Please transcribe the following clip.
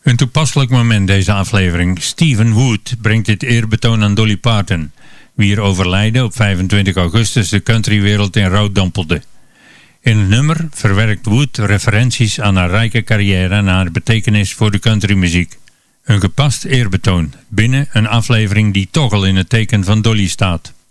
Een toepasselijk moment deze aflevering. Stephen Wood brengt dit eerbetoon aan Dolly Parton, wier overlijden op 25 augustus de countrywereld in rouw dompelde. In het nummer verwerkt Wood referenties aan haar rijke carrière en haar betekenis voor de countrymuziek. Een gepast eerbetoon binnen een aflevering die toch al in het teken van Dolly staat.